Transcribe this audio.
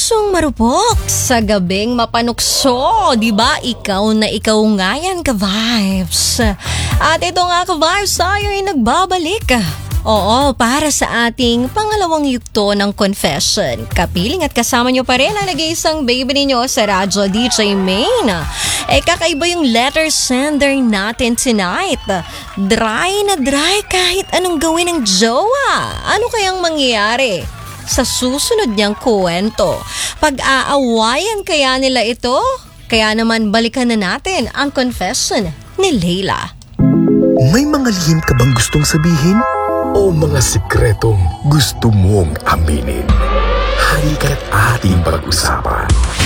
pusong marupok sa gabing mapanukso, di ba? Ikaw na ikaw nga yan, ka-vibes. At ito nga, ka-vibes, tayo ay nagbabalik. Oo, para sa ating pangalawang yugto ng Confession. Kapiling at kasama nyo pa rin ang nag-iisang baby ninyo sa radyo, DJ Main. Kakaiba yung letter sender natin tonight. Dry na dry kahit anong gawin ng jowa. Ano kayang mangyayari sa susunod niyang kwento? Pag-aawayan kaya nila ito? Kaya naman balikan na natin ang Confession ni Leila. May mga lihim ka bang gustong sabihin? O mga sikretong gusto mong aminin? Halika't ating pag-usapan